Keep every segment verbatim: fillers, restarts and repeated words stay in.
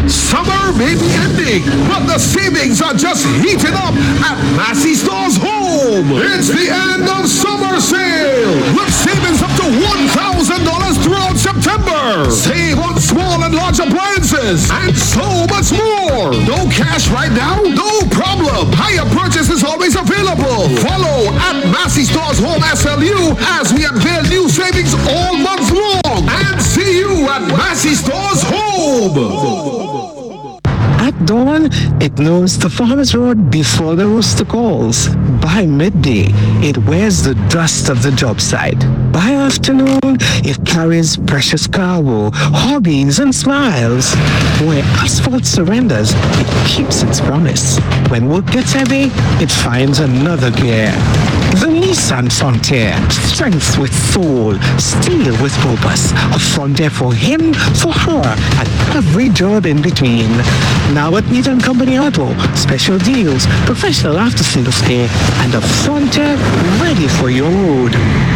Summer may be ending, but the savings are just heating up at Massey Stores Home. It's the end of summer sale with savings up to one thousand dollars throughout September. Save on small and large appliances and so much more. No cash right now? No problem. Higher purchase is always available. Follow at Massey Stores Home S L U as we unveil new savings all month long. And see you at Massey Stores Home. At dawn, it knows the farmer's road before the rooster calls. By midday, it wears the dust of the job site. By afternoon, it carries precious cargo, hobbies, and smiles. Where asphalt surrenders, it keeps its promise. When work gets heavy, it finds another gear. The Nissan Frontier, strength with soul, steel with purpose. A Frontier for him, for her, and every job in between. Now at Neat and Company Auto, special deals, professional after-sales care, and a Frontier ready for your road.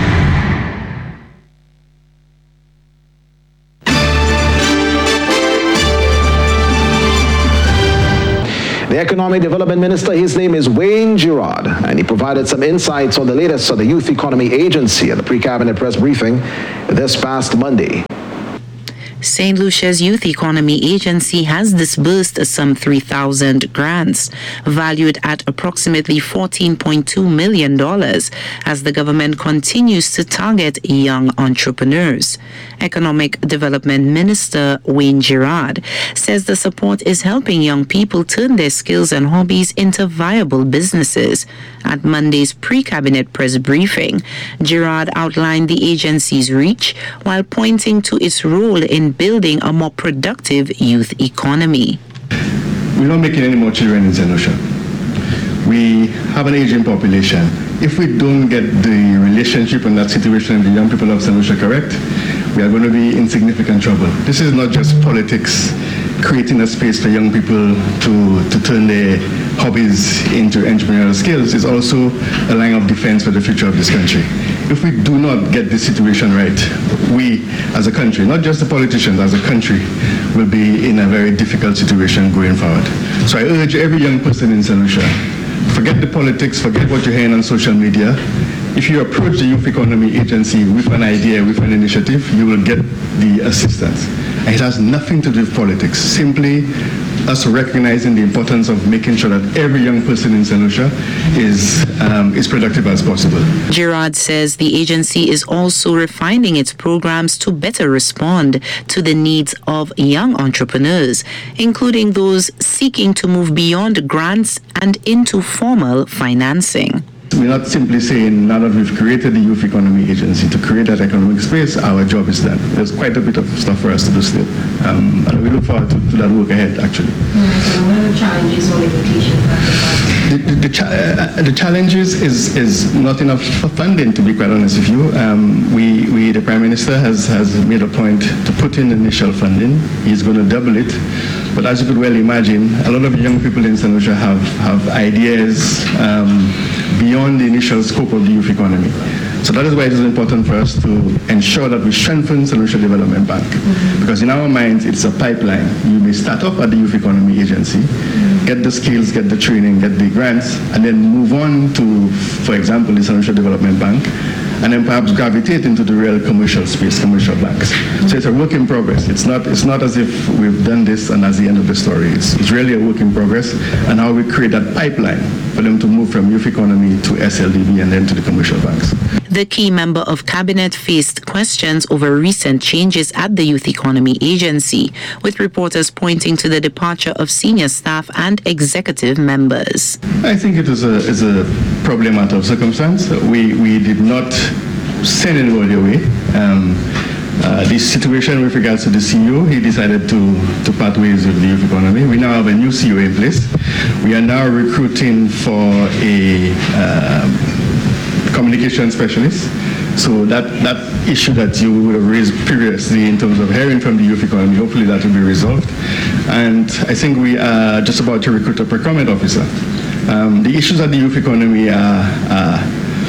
The Economic Development Minister, his name is Wayne Girard, and he provided some insights on the latest of the Youth Economy Agency at the pre-cabinet press briefing this past Monday. Saint Lucia's Youth Economy Agency has disbursed some three thousand grants, valued at approximately fourteen point two million dollars, as the government continues to target young entrepreneurs. Economic Development Minister Wayne Girard says the support is helping young people turn their skills and hobbies into viable businesses. At Monday's pre-cabinet press briefing, Girard outlined the agency's reach while pointing to its role in building a more productive youth economy. We're not making any more children in Saint Lucia. We have an aging population. If we don't get the relationship and that situation of the young people of Saint Lucia correct, we are going to be in significant trouble. This is not just politics creating a space for young people to, to turn their hobbies into entrepreneurial skills. It's also a line of defense for the future of this country. If we do not get this situation right, we as a country, not just the politicians, as a country, will be in a very difficult situation going forward. So I urge every young person in Saint Lucia, forget the politics, forget what you're hearing on social media. If you approach the Youth Economy Agency with an idea, with an initiative, you will get the assistance. And it has nothing to do with politics, simply us recognizing the importance of making sure that every young person in Saint Lucia is, um, is productive as possible. Girard says the agency is also refining its programs to better respond to the needs of young entrepreneurs, including those seeking to move beyond grants and into formal financing. We're not simply saying, now that we've created the Youth Economy Agency to create that economic space, our job is done. There's quite a bit of stuff for us to do still. Um, and we look forward to, to that work ahead, actually. Mm-hmm. What are the challenges or limitations? The, the, the, cha- uh, the challenges is, is not enough funding, to be quite honest with you. Um, we, we, the Prime Minister has, has made a point to put in initial funding. He's going to double it. But as you could well imagine, a lot of young people in Saint Lucia have, have ideas um, beyond the initial scope of the youth economy. So that is why it is important for us to ensure that we strengthen Saint Lucia Development Bank. Mm-hmm. Because in our minds, it's a pipeline. You may start off at the Youth Economy Agency, mm-hmm. get the skills, get the training, get the grants, and then move on to, for example, the Saint Lucia Development Bank, and then perhaps gravitate into the real commercial space, commercial banks. Mm-hmm. So it's a work in progress. It's not it's not as if we've done this and that's the end of the story. It's, it's really a work in progress, and how we create that pipeline for them to move from youth economy to S L D B and then to the commercial banks. The key member of cabinet faced questions over recent changes at the Youth Economy Agency, with reporters pointing to the departure of senior staff and executive members. I think it is a is a problem out of circumstance. We we did not send anybody away. Um, uh, the situation with regards to the C E O, he decided to, to part ways with the youth economy. We now have a new C E O in place. We are now recruiting for a uh, communication specialist. So that, that issue that you would have raised previously in terms of hearing from the youth economy, hopefully that will be resolved. And I think we are just about to recruit a procurement officer. Um, the issues at the youth economy are, are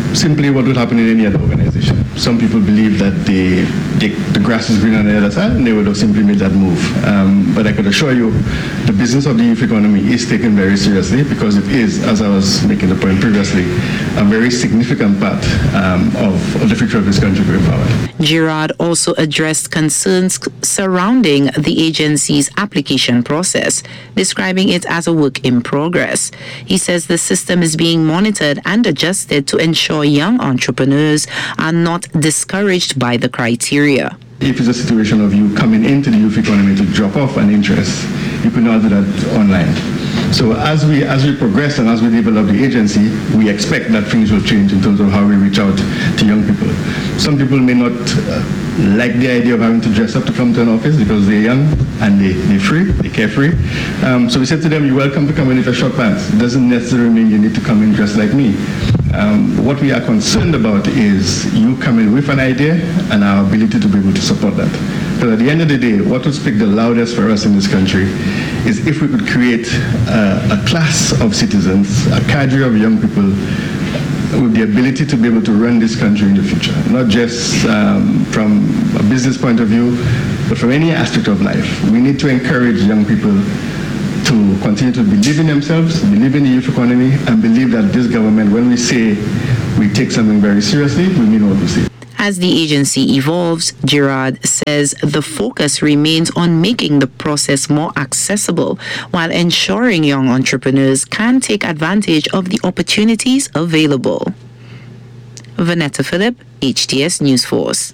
simply what would happen in any other organization. Some people believe that they, they, the grass is green on the other side, and they would have simply made that move. Um, but I could assure you, the business of the youth economy is taken very seriously, because it is, as I was making the point previously, a very significant part um, of, of the future of this country going forward. Girard also addressed concerns surrounding the agency's application process, describing it as a work in progress. He says the system is being monitored and adjusted to ensure young entrepreneurs are not discouraged by the criteria. If it's a situation of you coming into the youth economy to drop off an interest, you could not do that online. So as we as we progress and as we develop the agency, we expect that things will change in terms of how we reach out to young people. Some people may not uh, like the idea of having to dress up to come to an office because they're young and they, they're free, they're carefree. Um, so we said to them, you're welcome to come in with a short pants. It doesn't necessarily mean you need to come in dressed like me. Um, what we are concerned about is you coming with an idea and our ability to be able to support that. Because at the end of the day, what would speak the loudest for us in this country is if we could create uh, a class of citizens, a cadre of young people with the ability to be able to run this country in the future, not just um, from a business point of view, but from any aspect of life. We need to encourage young people to continue to believe in themselves, believe in the youth economy, and believe that this government, when we say we take something very seriously, we mean what we say. As the agency evolves, Girard says the focus remains on making the process more accessible while ensuring young entrepreneurs can take advantage of the opportunities available. Vanetta Phillip, H T S News Force.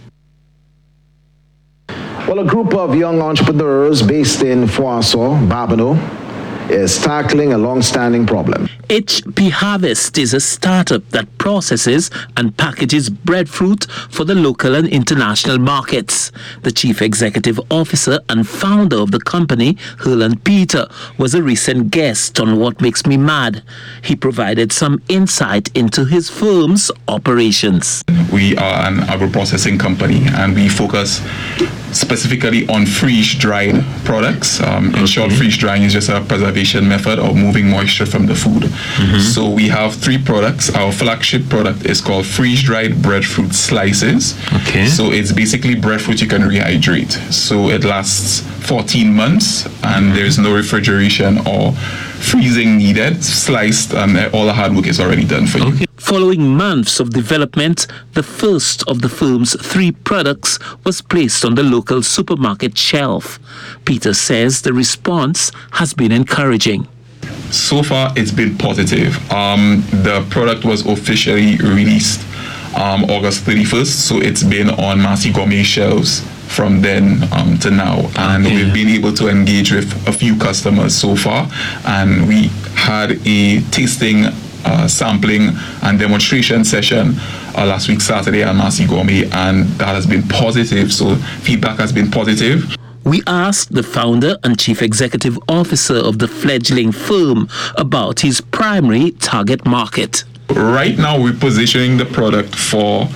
Well, a group of young entrepreneurs based in Fouasso, Babonneau, is tackling a long-standing problem. H P Harvest is a startup that processes and packages breadfruit for the local and international markets. The chief executive officer and founder of the company, Herland Peter, was a recent guest on What Makes Me Mad. He provided some insight into his firm's operations. We are an agro-processing company and we focus specifically on freeze-dried products. Um, in okay. short, freeze-drying is just a preservation method of moving moisture from the food. Mm-hmm. So we have three products. Our flagship product is called freeze-dried breadfruit slices. Okay. So it's basically breadfruit you can rehydrate. So it lasts fourteen months and mm-hmm. there's no refrigeration or freezing needed. Sliced and all the hard work is already done for you. Okay. Following months of development, the first of the firm's three products was placed on the local supermarket shelf. Peter says the response has been encouraging. So far, it's been positive. Um, the product was officially released um, August thirty-first, so it's been on Marcy Gourmet shelves from then um, to now, and okay. we've been able to engage with a few customers so far, and we had a tasting, uh, sampling and demonstration session uh, last week Saturday at Marcy Gourmet, and that has been positive, so feedback has been positive. We asked the founder and chief executive officer of the fledgling firm about his primary target market. Right now, we're positioning the product for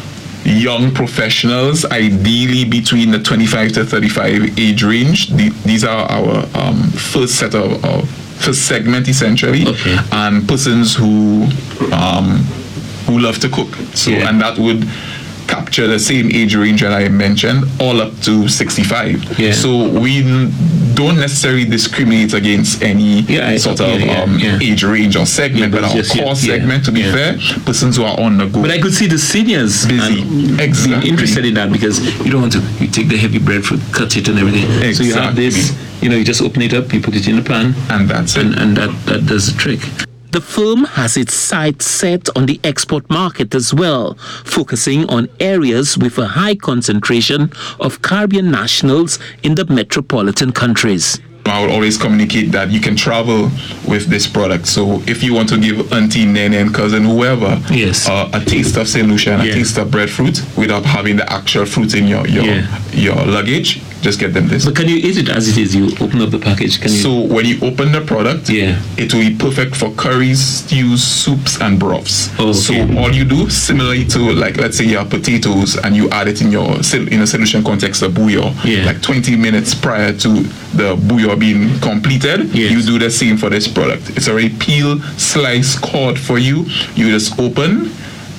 young professionals, ideally between the twenty-five to thirty-five age range. The, these are our um, first set of, of first segment, essentially, okay. and persons who um, who love to cook. So, yeah. and that would capture the same age range that I mentioned, all up to sixty-five. Yeah. So we don't necessarily discriminate against any yeah, sort yeah, of yeah, um, yeah. age range or segment, yeah, but our just, core yeah, segment, to be yeah. fair, persons who are on the go. But I could see the seniors busy, exactly. being interested in that, because you don't want to, you take the heavy breadfruit, cut it and everything. Exactly. So you have this, you know, you just open it up, you put it in the pan, and that's it. And, and that, that does the trick. The firm has its sights set on the export market as well, focusing on areas with a high concentration of Caribbean nationals in the metropolitan countries. I would always communicate that you can travel with this product. So if you want to give auntie, nene, and cousin, whoever, yes. uh, a taste of Saint Lucia and yeah. a taste of breadfruit without having the actual fruit in your your, yeah. your luggage, just get them this. But can you eat it as it is? You open up the package. Can you? So when you open the product, yeah. it will be perfect for curries, stews, soups, and broths. Oh, okay. So all you do, similarly to, like, let's say you have potatoes and you add it in your in a solution context of bouillon, yeah. like twenty minutes prior to the bouillon being completed, yes. you do the same for this product. It's already peel, slice, cord for you. You just open,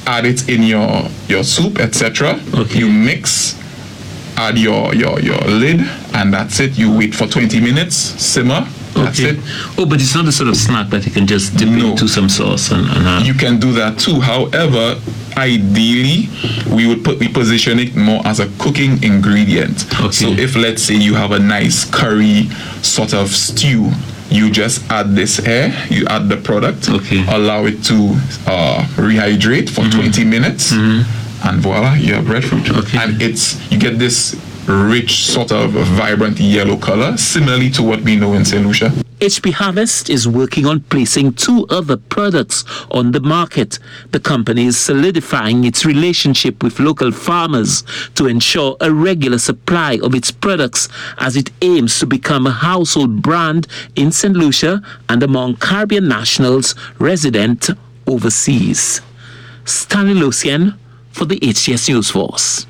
add it in your your soup, et cetera. Okay. You mix, add your, your your lid, and that's it. You wait for twenty minutes, simmer. That's Okay. it. Oh, but it's not the sort of snack that you can just dip No. into some sauce and, and have. You can do that too. However, ideally, we would put we position it more as a cooking ingredient. Okay. So if, let's say, you have a nice curry sort of stew, you just add this air, you add the product, Okay. allow it to uh, rehydrate for twenty minutes, and voila, you have breadfruit. Okay. And it's you get this rich sort of vibrant yellow color, similarly to what we know in Saint Lucia. H P Harvest is working on placing two other products on the market. The company is solidifying its relationship with local farmers to ensure a regular supply of its products as it aims to become a household brand in Saint Lucia and among Caribbean nationals resident overseas. Stanley Lucien for the H T S News Force.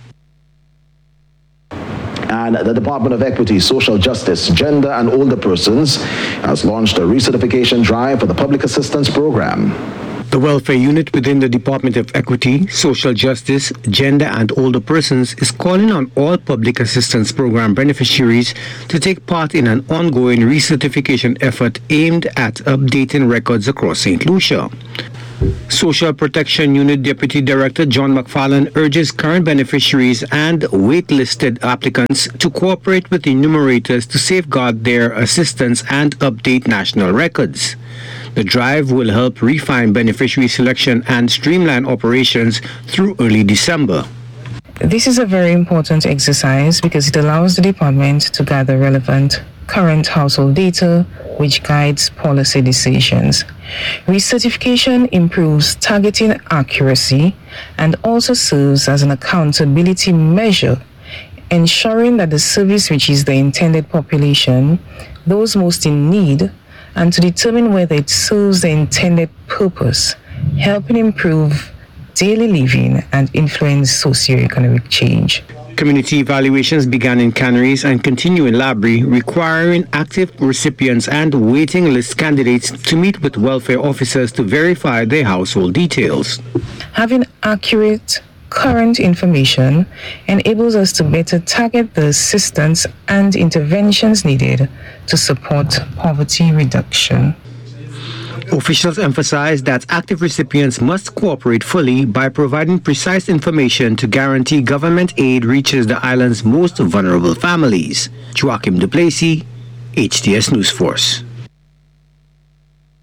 And the Department of Equity, Social Justice, Gender and Older Persons has launched a recertification drive for the Public Assistance Program. The welfare unit within the Department of Equity, Social Justice, Gender and Older Persons is calling on all public assistance program beneficiaries to take part in an ongoing recertification effort aimed at updating records across Saint Lucia. Social Protection Unit Deputy Director John McFarlane urges current beneficiaries and waitlisted applicants to cooperate with enumerators to safeguard their assistance and update national records. The drive will help refine beneficiary selection and streamline operations through early December. This is a very important exercise because it allows the department to gather relevant current household data which guides policy decisions. Recertification improves targeting accuracy and also serves as an accountability measure, ensuring that the service reaches the intended population, those most in need, and to determine whether it serves the intended purpose, helping improve daily living and influence socioeconomic change. Community evaluations began in Canaries and continue in Labrie, requiring active recipients and waiting list candidates to meet with welfare officers to verify their household details. Having accurate, current information enables us to better target the assistance and interventions needed to support poverty reduction. Officials emphasize that active recipients must cooperate fully by providing precise information to guarantee government aid reaches the island's most vulnerable families. Joachim Duplessis, H T S News Force.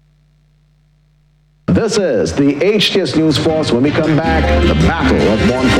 This is the H T S News Force. When we come back, the Battle of Montfort.